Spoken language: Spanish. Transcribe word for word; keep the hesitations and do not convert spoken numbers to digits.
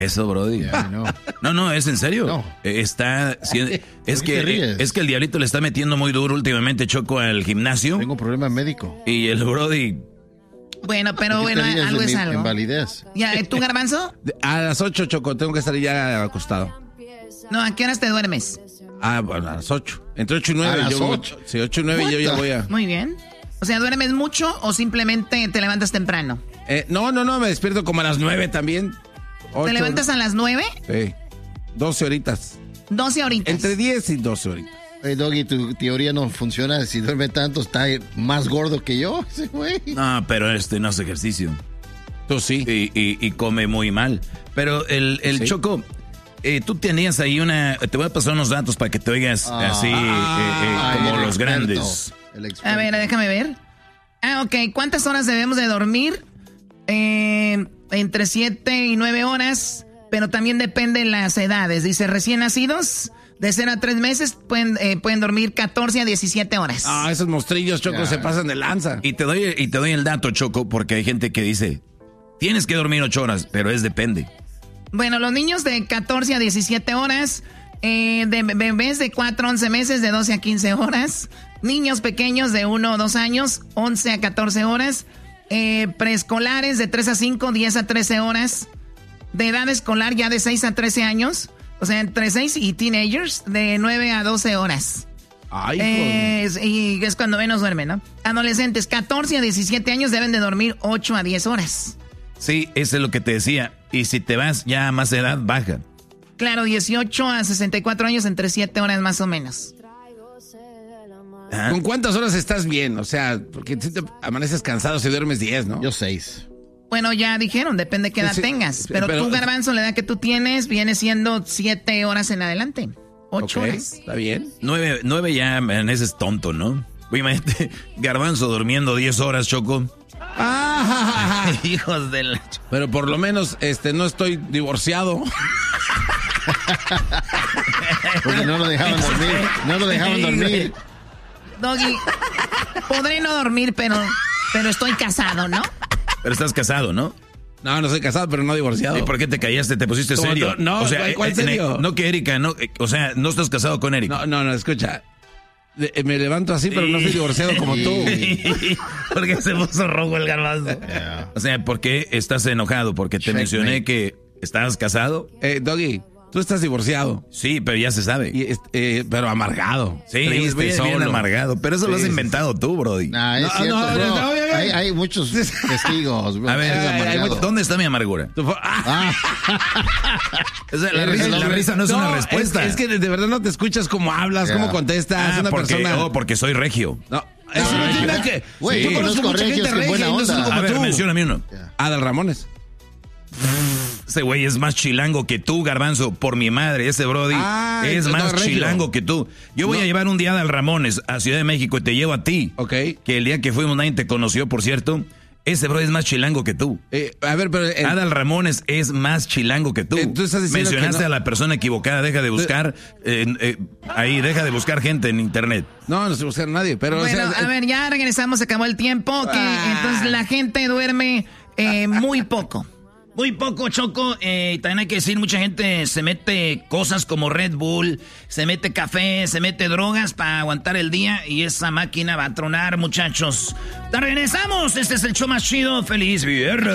Eso, brody. Yeah, no. no, no, es en serio. No. Está, es que, es que el diablito le está metiendo muy duro últimamente, Choco, al gimnasio. Tengo un problema médico. Y el brody... Bueno, pero bueno, algo es algo. Invalidez. Ya, ¿tú, Garbanzo? A las ocho, Choco, tengo que estar ya acostado. No, ¿a qué horas te duermes? Ah, bueno, a las ocho. Entre ocho y nueve. A las yo, ocho. Sí, ocho y nueve yo ya voy a... Muy bien. O sea, ¿duermes mucho o simplemente te levantas temprano? Eh, no, no, no, me despierto como a las nueve también. Ocho, ¿Te levantas a las nueve? Sí, doce horitas. doce horitas. Entre diez y doce horitas. Hey, Doggy, tu teoría no funciona. Si duerme tanto, está más gordo que yo, ese güey. No, pero este no hace ejercicio. Tú sí. Y, y, y come muy mal. Pero el, el Sí. Choco, eh, tú tenías ahí una... Te voy a pasar unos datos para que te oigas Ah. así eh, eh, Ay, como el los experto, grandes. el experto. A ver, déjame ver. Ah, ok. ¿Cuántas horas debemos de dormir? Eh, entre siete y nueve horas, pero también depende de las edades. Dice, recién nacidos, de cero a tres meses, pueden, eh, pueden dormir catorce a diecisiete horas. Ah, esos mostrillos, Choco, Ya. se pasan de lanza. Y te doy y te doy el dato, Choco, porque hay gente que dice, tienes que dormir ocho horas, pero es depende. Bueno, los niños de catorce a diecisiete horas, eh, de bebés de cuatro a once meses, de doce a quince horas, niños pequeños de uno o dos años, once a catorce horas, eh, preescolares de tres a cinco, diez a trece horas, de edad escolar ya de seis a trece años, o sea, entre seis y teenagers, de nueve a doce horas. Ay, Eh, es- y es cuando menos duermen, ¿no? Adolescentes, catorce a diecisiete años deben de dormir ocho a diez horas. Sí, eso es lo que te decía. Y si te vas ya a más edad, baja. Claro, dieciocho a sesenta y cuatro años, entre siete horas más o menos. Ah, ¿Con cuántas horas estás bien? O sea, porque si te amaneces cansado si duermes diez, ¿no? Yo seis. Bueno, ya dijeron, depende qué edad Sí, tengas. sí, Pero, pero- tú, Garbanzo, la edad que tú tienes viene siendo siete horas en adelante. Ocho Ok, horas. está bien. nueve, nueve ya amaneces tonto, ¿no? Oye, imagínate, Garbanzo durmiendo diez horas, Choco. Ah, Hijos de la... pero por lo menos este no estoy divorciado. Porque no lo dejaban dormir. No lo dejaban dormir. Doggy, podré no dormir, pero, pero estoy casado, ¿no? Pero estás casado, ¿no? No, no soy casado, pero no divorciado. ¿Y por qué te callaste? ¿Te pusiste ¿Cómo serio? no? No, o sea, ¿cuál- cuál eh, serio? eh, no que Erika, no, eh, o sea, no estás casado con Erika. No, no, no, escucha. De- Me levanto así, pero no soy divorciado como tú. Porque se puso rojo el Garbanzo. Yeah. O sea, ¿por qué estás enojado? Porque te Checkmate. mencioné que estabas casado. Eh, Doggy, tú estás divorciado. Sí, pero ya se sabe. Y, est- eh, pero amargado. Sí, triste, bien, bien solo. amargado. Pero eso lo has Sí. inventado tú, Brody. Nah, es No, cierto, no, bro. no, bien, bien. Hay, hay muchos testigos, bro. A ver, Es hay- hay amargado. mucho- ¿dónde está mi amargura? Tú fue- ah, Ah, O sea, la, Eres risa, el la hombre- risa no es una respuesta. Es, es que de, de verdad no te escuchas cómo hablas, Ya. cómo contestas. Ah, una porque, persona. oh, porque soy regio. No, eso no, No, tiene no. nada que. Güey, yo yo conozco conozco mucha regios gente que regia buena y no son onda. como A ver, tú. mencióname uno. Adal Ramones. Ese güey es más chilango que tú, Garbanzo. Por mi madre, ese Brody Ah, es entonces más no es regio. chilango que tú. Yo voy No. a llevar un día a Adal Ramones a Ciudad de México y te llevo a ti. Ok. Que el día que fuimos nadie te conoció, por cierto. Ese Brody es más chilango que tú. Eh, a ver, pero. eh, Adal Ramones es más chilango que tú. Eh, tú estás diciendo Mencionaste que no- a la persona equivocada. Deja de buscar eh, eh, ahí, deja de buscar gente en internet. no, no se busca a nadie, pero. Bueno, o sea, a eh, ver, ya regresamos, se acabó el tiempo. Que Ah. entonces la gente duerme eh, muy poco. Muy poco, Choco. Eh, también hay que decir, mucha gente se mete cosas como Red Bull, se mete café, se mete drogas para aguantar el día y esa máquina va a tronar, muchachos. ¡Te regresamos! Este es el show más chido. ¡Feliz viernes!